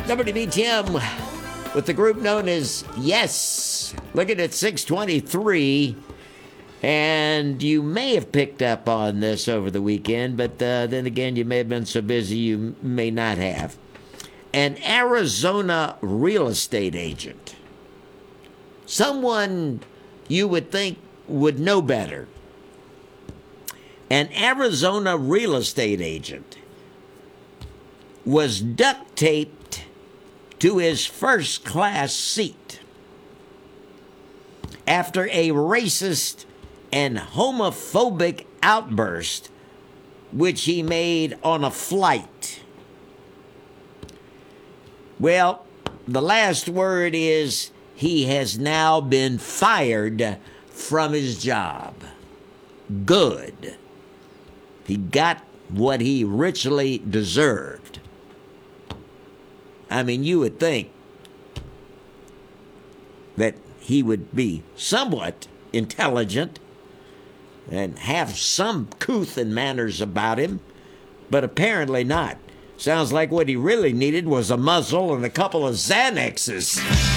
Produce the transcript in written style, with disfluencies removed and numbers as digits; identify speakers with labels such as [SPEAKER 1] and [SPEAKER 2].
[SPEAKER 1] WBTM with the group known as Yes. Looking at 623. And you may have picked up on this over the weekend, but then again, you may have been so busy you may not have. An Arizona real estate agent. Someone you would think would know better. An Arizona real estate agent was duct taped to his first-class seat after a racist and homophobic outburst which he made on a flight. Well, the last word is he has now been fired from his job. Good. He got what he richly deserved. I mean, you would think that he would be somewhat intelligent and have some couth and manners about him, but apparently not. Sounds like what he really needed was a muzzle and a couple of Xanaxes.